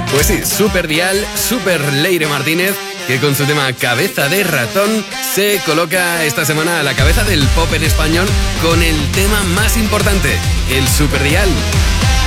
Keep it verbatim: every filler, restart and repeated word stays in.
Pues sí, Super Dial, Super Leire Martínez, que con su tema Cabeza de Ratón se coloca esta semana a la cabeza del pop en español con el tema más importante, el Super Dial.